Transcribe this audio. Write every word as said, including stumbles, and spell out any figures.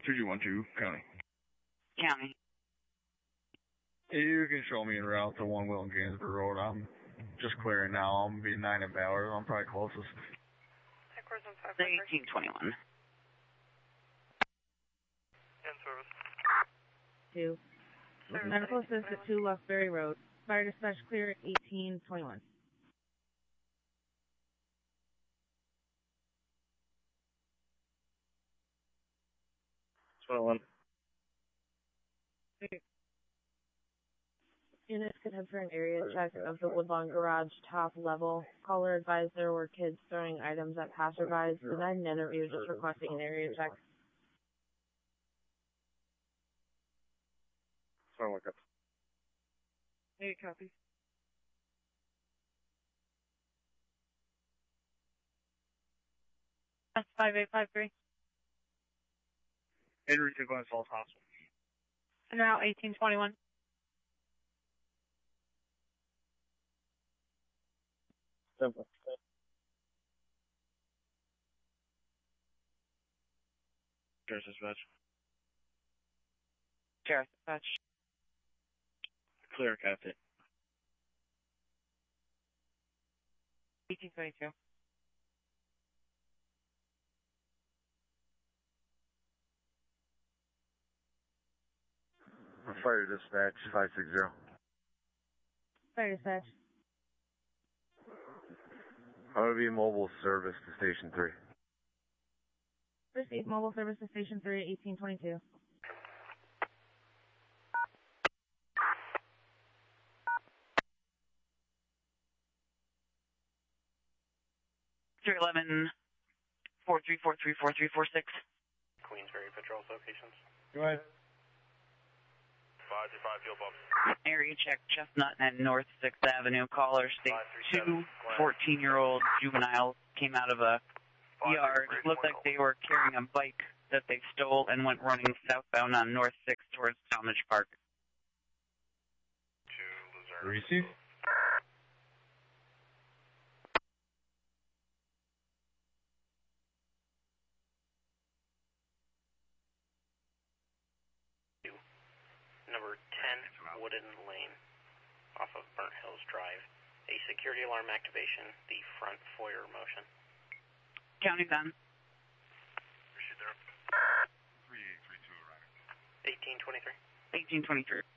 two two one two, county. County. You can show me en route to one Wilton Gainsborough Road. I'm just clearing now. I'm be nine at Ballard. I'm probably closest. eighteen twenty-one. In service. Two. Medical assist at two West Berry Road. Fire dispatch clear at eighteen twenty-one. twenty-one. Units could head for an area check of the Woodlawn Garage top level. Caller advised there were kids throwing items at passerbys. Denied an interview, just requesting an area check. Sorry, look up. Hey, copy. That's five eight five three. Henry to Glens Falls Hospital. And now eighteen twenty-one. Simple. Sheriff's dispatch. Sheriff's dispatch. Clear, Captain. eighteen twenty-two. Fire dispatch, five six zero. Fire dispatch. I'm going to be mobile service to station three. Received mobile service to station three at eighteen twenty-two. three eleven, four three four three four three four six. Queensbury Patrol locations. Go ahead. five two five fuel pump. Area check Chestnut and North sixth Avenue. Caller states two fourteen-year-old juveniles came out of a yard. Looked like they were carrying a bike that they stole and went running southbound on North sixth towards Talmadge Park. To Luzerne. Receive. Number ten, Wooden Lane, off of Burnt Hills Drive. A security alarm activation, the front foyer motion. County's on. Pursuit there. three eight three two, right. eighteen twenty-three. eighteen twenty-three.